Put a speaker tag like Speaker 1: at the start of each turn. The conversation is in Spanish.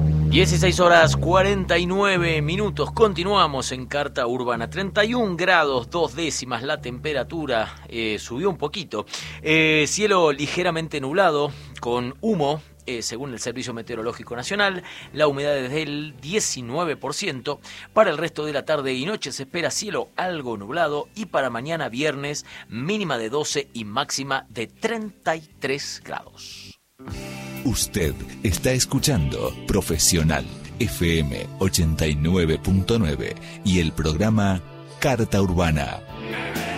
Speaker 1: 16 horas 49 minutos, continuamos en Carta Urbana. 31 grados 2 décimas la temperatura, subió un poquito. Cielo ligeramente nublado con humo, según el Servicio Meteorológico Nacional. La humedad es del 19%. Para el resto de la tarde y noche se espera cielo algo nublado, y para mañana viernes mínima de 12 y máxima de 33 grados.
Speaker 2: Usted está escuchando Profesional FM 89.9 y el programa Carta Urbana.